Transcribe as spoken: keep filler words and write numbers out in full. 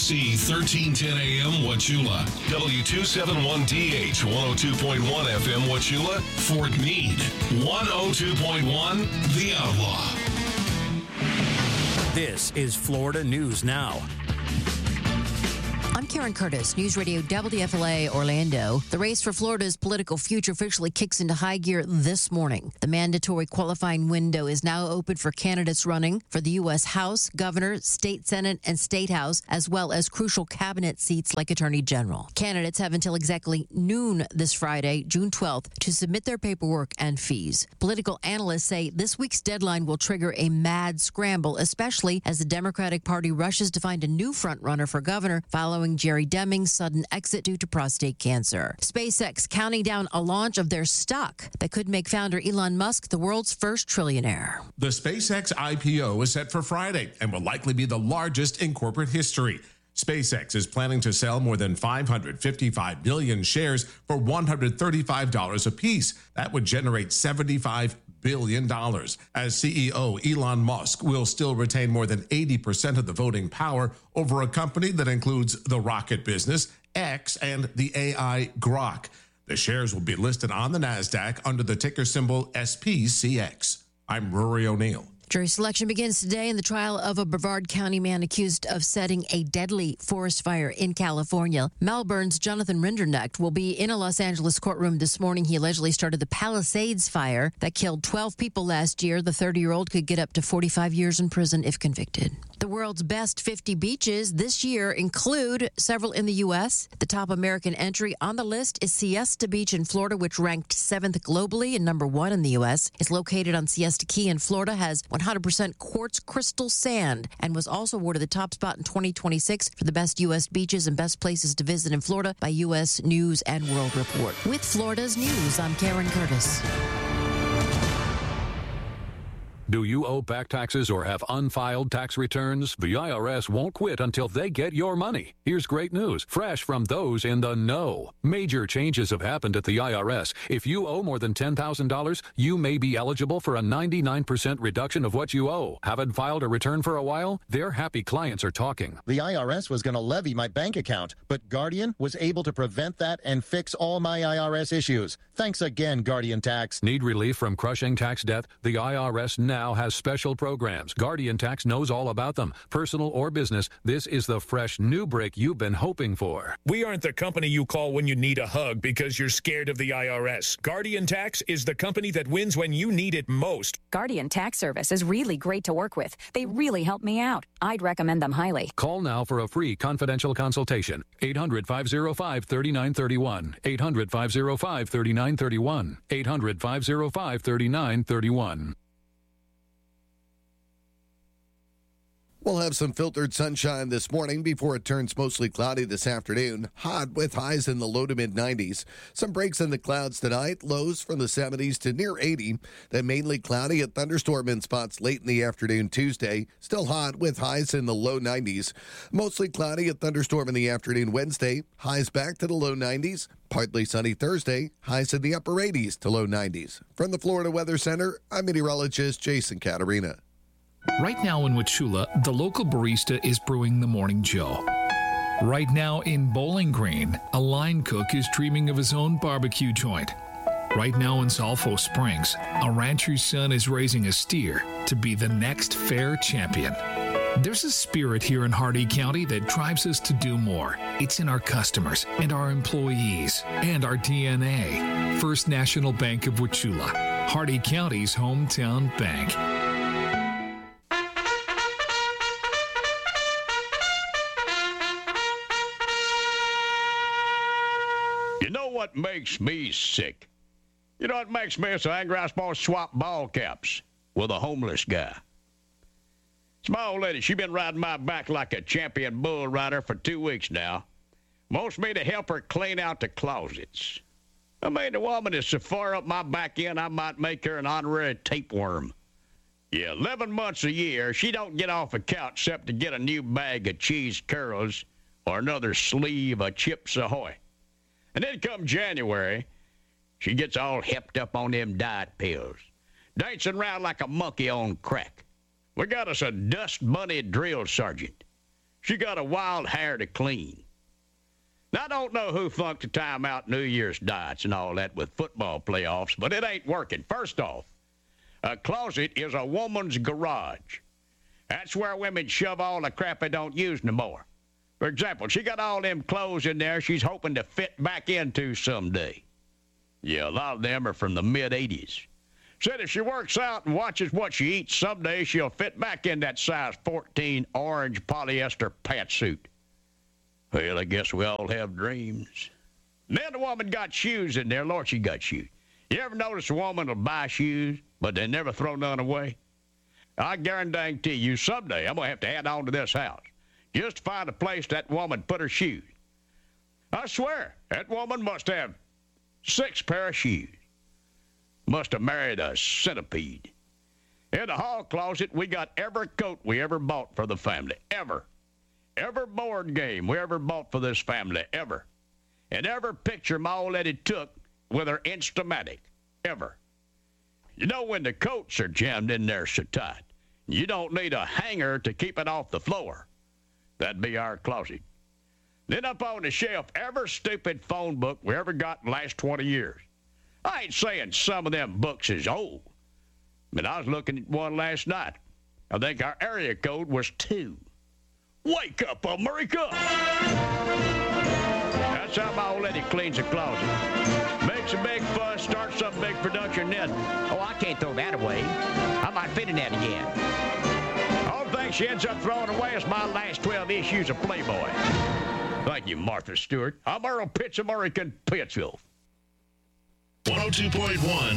C thirteen ten A M Wauchula, W two seventy-one D H one oh two point one F M Wauchula, Fort Meade, one oh two point one The Outlaw. This is Florida News Now. I'm Karen Curtis, News Radio W F L A Orlando. The race for Florida's political future officially kicks into high gear this morning. The mandatory qualifying window is now open for candidates running for the U S House, Governor, State Senate, and State House, as well as crucial cabinet seats like Attorney General. Candidates have until exactly noon this Friday, June twelfth, to submit their paperwork and fees. Political analysts say this week's deadline will trigger a mad scramble, especially as the Democratic Party rushes to find a new frontrunner for governor following Jerry Deming's sudden exit due to prostate cancer. SpaceX counting down a launch of their stock that could make founder Elon Musk the world's first trillionaire. The SpaceX I P O is set for Friday and will likely be the largest in corporate history. SpaceX is planning to sell more than five hundred fifty-five million shares for one hundred thirty-five dollars apiece. That would generate seventy-five billion dollars. As C E O, Elon Musk will still retain more than eighty percent of the voting power over a company that includes the rocket business, X, and the A I Grok. The shares will be listed on the NASDAQ under the ticker symbol S P C X. I'm Rory O'Neill. Jury selection begins today in the trial of a Brevard County man accused of setting a deadly forest fire in California. Melbourne's Jonathan Rinderknecht will be in a Los Angeles courtroom this morning. He allegedly started the Palisades fire that killed twelve people last year. The thirty-year-old could get up to forty-five years in prison if convicted. The world's best fifty beaches this year include several in the U S. The top American entry on the list is Siesta Beach in Florida, which ranked seventh globally and number one in the U S. It's located on Siesta Key in Florida, has one hundred percent quartz crystal sand, and was also awarded the top spot in twenty twenty-six for the best U S beaches and best places to visit in Florida by U S News and World Report. With Florida's News, I'm Karen Curtis. Do you owe back taxes or have unfiled tax returns? The I R S won't quit until they get your money. Here's great news, fresh from those in the know. Major changes have happened at the I R S. If you owe more than ten thousand dollars, you may be eligible for a ninety-nine percent reduction of what you owe. Haven't filed a return for a while? Their happy clients are talking. The I R S was going to levy my bank account, but Guardian was able to prevent that and fix all my I R S issues. Thanks again, Guardian Tax. Need relief from crushing tax debt? The I R S now now has special programs. Guardian Tax knows all about them. Personal or business, this is the fresh new break you've been hoping for. We aren't the company you call when you need a hug because you're scared of the I R S. Guardian Tax is the company that wins when you need it most. Guardian Tax Service is really great to work with. They really help me out. I'd recommend them highly. Call now for a free confidential consultation. eight hundred, five oh five, three nine three one. eight hundred, five oh five, three nine three one. eight hundred, five oh five, three nine three one. We'll have some filtered sunshine this morning before it turns mostly cloudy this afternoon. Hot with highs in the low to mid nineties. Some breaks in the clouds tonight. Lows from the seventies to near eighty. Then mainly cloudy at thunderstorm in spots late in the afternoon Tuesday. Still hot with highs in the low nineties. Mostly cloudy at thunderstorm in the afternoon Wednesday. Highs back to the low nineties. Partly sunny Thursday. Highs in the upper eighties to low nineties. From the Florida Weather Center, I'm meteorologist Jason Caterina. Right now in Wauchula, the local barista is brewing the Morning Joe. Right now in Bowling Green, a line cook is dreaming of his own barbecue joint. Right now in Zolfo Springs, a rancher's son is raising a steer to be the next fair champion. There's a spirit here in Hardee County that drives us to do more. It's in our customers and our employees and our D N A. First National Bank of Wauchula, Hardee County's hometown bank. You know what makes me sick? You know what makes me so angry? I supposed to swap ball caps with a homeless guy. It's my old lady. She's been riding my back like a champion bull rider for two weeks now. Wants me to help her clean out the closets. I mean, the woman is so far up my back end, I might make her an honorary tapeworm. Yeah, eleven months a year, she don't get off a couch except to get a new bag of cheese curls or another sleeve of Chips Ahoy. And then come January, she gets all hepped up on them diet pills, dancing around like a monkey on crack. We got us a dust bunny drill sergeant. She got a wild hair to clean. Now, I don't know who funked the timeout New Year's diets and all that with football playoffs, but it ain't working. First off, a closet is a woman's garage. That's where women shove all the crap they don't use no more. For example, she got all them clothes in there she's hoping to fit back into someday. Yeah, a lot of them are from the mid eighties. Said if she works out and watches what she eats, someday she'll fit back in that size fourteen orange polyester pantsuit. Well, I guess we all have dreams. And then the woman got shoes in there. Lord, she got shoes. You ever notice a woman will buy shoes, but they never throw none away? I guarantee you someday I'm going to have to add on to this house just to find a place that woman put her shoes. I swear, that woman must have six pair of shoes. Must have married a centipede. In the hall closet, we got every coat we ever bought for the family, ever. Every board game we ever bought for this family, ever. And every picture my old lady took with her Instamatic, ever. You know when the coats are jammed in there so tight, you don't need a hanger to keep it off the floor. That'd be our closet. Then up on the shelf, every stupid phone book we ever got in the last twenty years. I ain't saying some of them books is old, but I was looking at one last night. I think our area code was two. Wake up, America! That's how my old lady cleans a closet. Makes a big fuss, starts some big production, then, oh, I can't throw that away. I might fit in that again. All the thing she ends up throwing away is my last twelve issues of Playboy. Thank you, Martha Stewart. I'm Earl Pitts, American Pittsville. one oh two point one